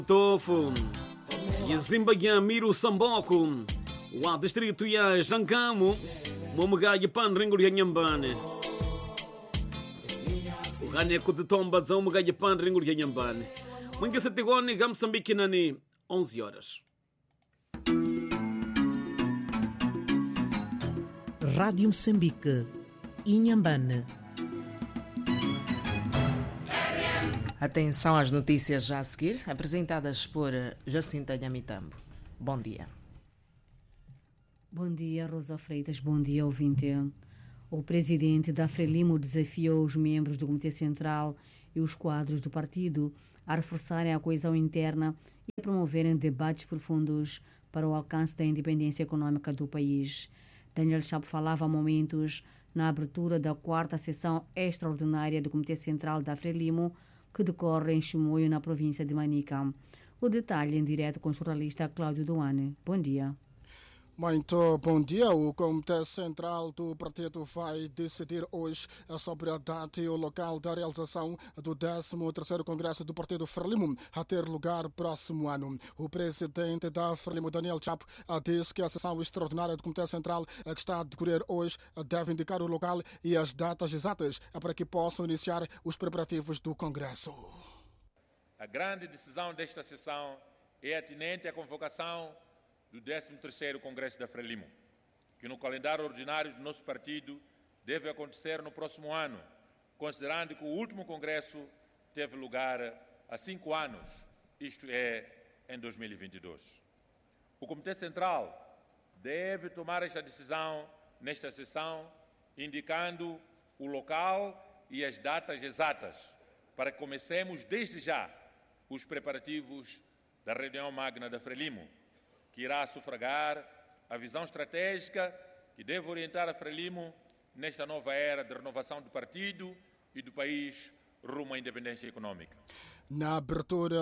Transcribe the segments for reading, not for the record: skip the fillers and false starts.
Tofu, Yizimba ya Miru Samboku, wa distrito ya Jankamu, Momuga Yapan Ringur ya Nyambane. Ugane kuzitomba za Momuga Yapan Ringur ya Nyambane. Mwingi setigoni Gamsambiki nani 11 horas. Rádio Moçambique, Inhambane. Atenção às notícias já a seguir, apresentadas por Jacinta Nhamitambo. Bom dia. Bom dia, Rosa Freitas. Bom dia, ouvinte. O presidente da Frelimo desafiou os membros do Comitê Central e os quadros do partido a reforçarem a coesão interna e a promoverem debates profundos para o alcance da independência econômica do país. Daniel Chapo falava há momentos na abertura da 4ª sessão extraordinária do Comitê Central da Frelimo, que decorre em Chimoio, na província de Manica. O detalhe em direto com o jornalista Cláudio Duane. Bom dia. Muito bom dia. O Comitê Central do Partido vai decidir hoje sobre a data e o local da realização do 13º Congresso do Partido Frelimo, a ter lugar próximo ano. O presidente da Frelimo, Daniel Chapo, disse que a sessão extraordinária do Comitê Central, que está a decorrer hoje, deve indicar o local e as datas exatas para que possam iniciar os preparativos do Congresso. A grande decisão desta sessão é atinente à convocação do 13º Congresso da Frelimo, que no calendário ordinário do nosso partido deve acontecer no próximo ano, considerando que o último Congresso teve lugar há 5 anos, isto é, em 2022. O Comitê Central deve tomar esta decisão nesta sessão, indicando o local e as datas exatas, para que comecemos desde já os preparativos da reunião magna da Frelimo, que irá sufragar a visão estratégica que deve orientar a Frelimo nesta nova era de renovação do partido e do país rumo à independência econômica. Na abertura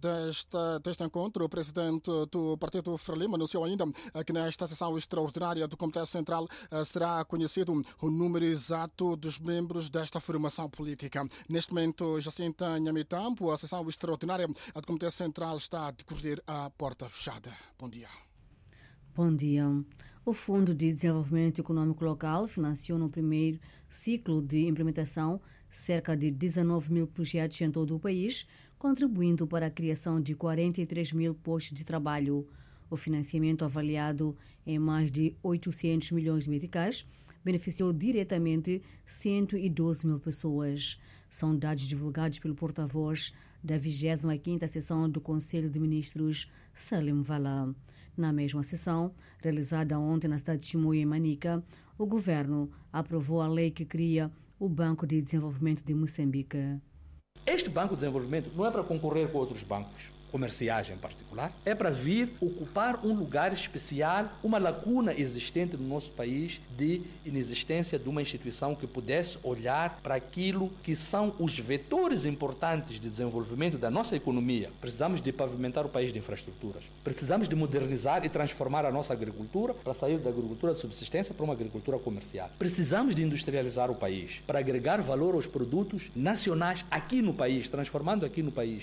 deste encontro, o presidente do Partido Frelimo anunciou ainda que nesta sessão extraordinária do Comitê Central será conhecido o número exato dos membros desta formação política. Neste momento, Jacinta Nhamitambo, a sessão extraordinária do Comitê Central está a decorrer à porta fechada. Bom dia. Bom dia. O Fundo de Desenvolvimento Econômico Local financiou no primeiro ciclo de implementação cerca de 19 mil projetos em todo o país, contribuindo para a criação de 43 mil postos de trabalho. O financiamento, avaliado em mais de 800 milhões de meticais, beneficiou diretamente 112 mil pessoas. São dados divulgados pelo porta-voz da 25ª sessão do Conselho de Ministros, Salim Vala. Na mesma sessão, realizada ontem na cidade de Chimoio, em Manica, o governo aprovou a lei que cria o Banco de Desenvolvimento de Moçambique. Este Banco de Desenvolvimento não é para concorrer com outros bancos comerciais em particular, é para vir ocupar um lugar especial, uma lacuna existente no nosso país de inexistência de uma instituição que pudesse olhar para aquilo que são os vetores importantes de desenvolvimento da nossa economia. Precisamos de pavimentar o país de infraestruturas. Precisamos de modernizar e transformar a nossa agricultura para sair da agricultura de subsistência para uma agricultura comercial. Precisamos de industrializar o país para agregar valor aos produtos nacionais aqui no país, transformando aqui no país.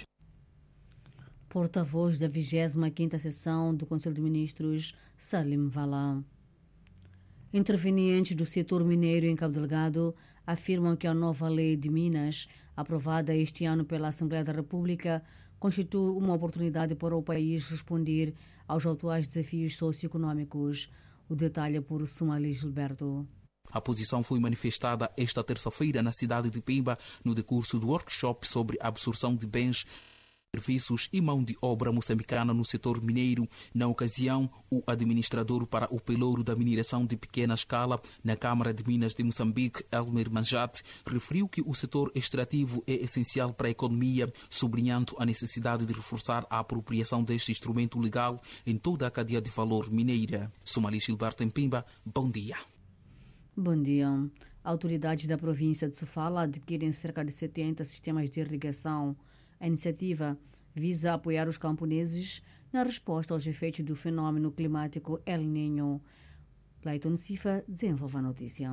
Porta-voz da 25ª sessão do Conselho de Ministros, Salim Vala. Intervenientes do setor mineiro em Cabo Delgado afirmam que a nova lei de Minas, aprovada este ano pela Assembleia da República, constitui uma oportunidade para o país responder aos atuais desafios socioeconômicos. O detalhe é por Sumali Gilberto. A posição foi manifestada esta terça-feira na cidade de Pemba, no decurso do workshop sobre a absorção de bens, serviços e mão de obra moçambicana no setor mineiro. Na ocasião, o administrador para o pelouro da mineração de pequena escala na Câmara de Minas de Moçambique, Elmer Manjate, referiu que o setor extrativo é essencial para a economia, sublinhando a necessidade de reforçar a apropriação deste instrumento legal em toda a cadeia de valor mineira. Somali Gilberto em Pemba, bom dia. Bom dia. Autoridades da província de Sofala adquirem cerca de 70 sistemas de irrigação. A iniciativa visa apoiar os camponeses na resposta aos efeitos do fenômeno climático El Niño. Clayton Cifa desenvolve a notícia.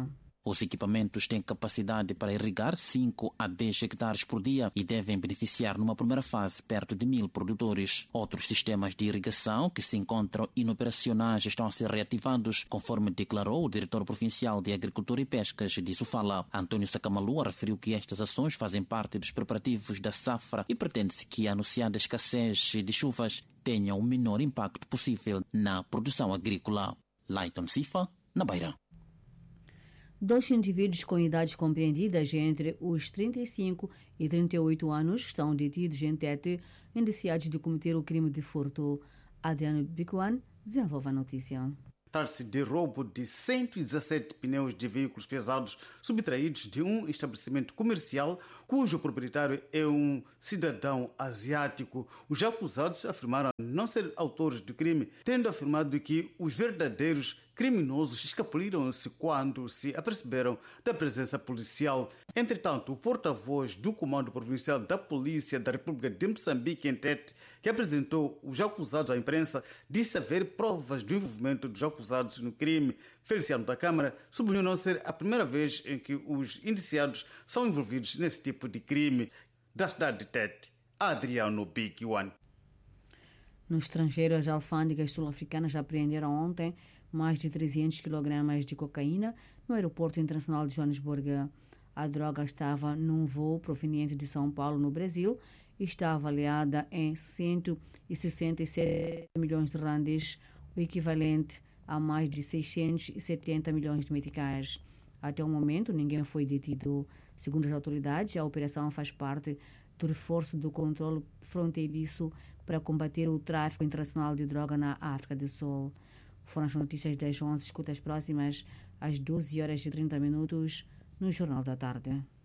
Os equipamentos têm capacidade para irrigar 5 a 10 hectares por dia e devem beneficiar numa primeira fase perto de 1.000 produtores. Outros sistemas de irrigação que se encontram inoperacionais estão a ser reativados, conforme declarou o diretor provincial de Agricultura e Pescas de Sofala. Antônio Sakamalua referiu que estas ações fazem parte dos preparativos da safra e pretende-se que a anunciada escassez de chuvas tenha o menor impacto possível na produção agrícola. Laiton Sifa, na Beira. 2 indivíduos com idades compreendidas entre os 35 e 38 anos estão detidos em Tete, indiciados de cometer o crime de furto. Adriano Bicuan desenvolve a notícia. Trata-se de roubo de 117 pneus de veículos pesados subtraídos de um estabelecimento comercial cujo proprietário é um cidadão asiático. Os acusados afirmaram não ser autores do crime, tendo afirmado que os verdadeiros criminosos escapuliram-se quando se aperceberam da presença policial. Entretanto, o porta-voz do Comando Provincial da Polícia da República de Moçambique, em Tete, que apresentou os acusados à imprensa, disse haver provas do envolvimento dos acusados no crime. Feliciano da Câmara sublinhou não ser a primeira vez em que os indiciados são envolvidos nesse tipo de crime. Da cidade de Tete, Adriano Bicuan. No estrangeiro, as alfândegas sul-africanas apreenderam ontem mais de 300 kg de cocaína no aeroporto internacional de Joanesburgo. A droga estava num voo proveniente de São Paulo, no Brasil, e está avaliada em 167 milhões de randes, o equivalente a mais de 670 milhões de meticais. Até o momento, ninguém foi detido. Segundo as autoridades, a operação faz parte do reforço do controle fronteiriço para combater o tráfico internacional de droga na África do Sul. Foram as notícias das 11, escutas próximas às 12h30 no Jornal da Tarde.